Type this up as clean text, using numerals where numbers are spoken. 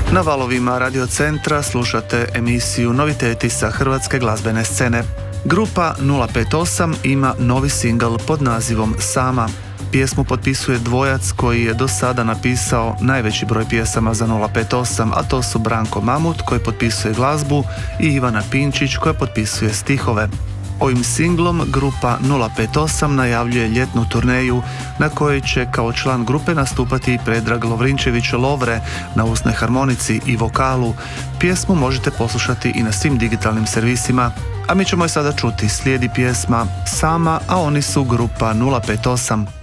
Na valovima Radio Centra slušate emisiju Noviteti sa hrvatske glazbene scene. Grupa 058 ima novi singl pod nazivom Sama. Pjesmu potpisuje dvojac koji je do sada napisao najveći broj pjesama za 058, a to su Branko Mamut koji potpisuje glazbu i Ivana Pinčić koja potpisuje stihove. Ovim singlom grupa 058 najavljuje ljetnu turneju na kojoj će kao član grupe nastupati Predrag Lovrinčević Lovre na usnoj harmonici i vokalu. Pjesmu možete poslušati i na svim digitalnim servisima, a mi ćemo je sada čuti. Slijedi pjesma Sama, a oni su grupa 058.